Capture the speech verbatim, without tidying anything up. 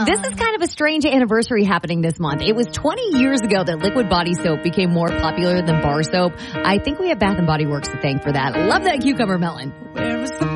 This is kind of a strange anniversary happening this month. It was twenty years ago that liquid body soap became more popular than bar soap. I think we have Bath and Body Works to thank for that. Love that cucumber melon.